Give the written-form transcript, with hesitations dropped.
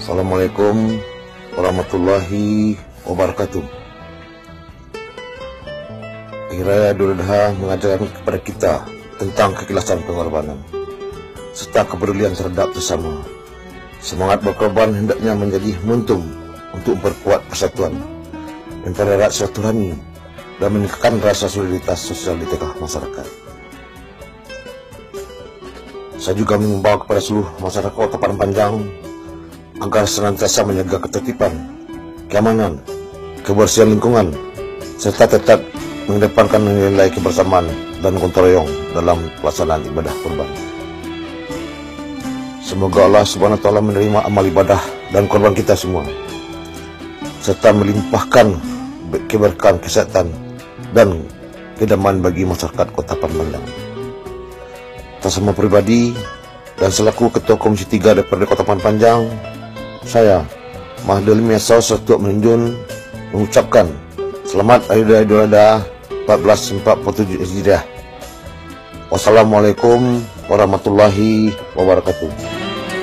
Assalamualaikum warahmatullahi wabarakatuh. Hari Raya Idul Adha mengajarkan kepada kita tentang keikhlasan pengorbanan serta kepedulian terhadap sesama. Semangat berkorban hendaknya menjadi momentum untuk memperkuat persatuan antara rakyat silaturahmi dan meningkatkan rasa solidaritas sosial di tengah masyarakat. Saya juga mengimbau kepada seluruh masyarakat Kota Padang Panjang agar senantiasa menjaga ketertiban, keamanan, kebersihan lingkungan, serta tetap mengedepankan nilai kebersamaan dan gotong royong dalam pelaksanaan ibadah kurban. Semoga Allah Subhanahu wa Ta'ala menerima amal ibadah dan korban kita semua, serta melimpahkan keberkahan, kesehatan, dan kedamaian bagi masyarakat Kota Padang Panjang. Atas nama pribadi dan selaku Ketua Komisi 3 DPRD Kota Padang Panjang, saya, Mahdul Miasau Setua Menunjun, mengucapkan selamat Hari Raya Idul Adha 1447 Hijriah. Wassalamualaikum warahmatullahi wabarakatuh.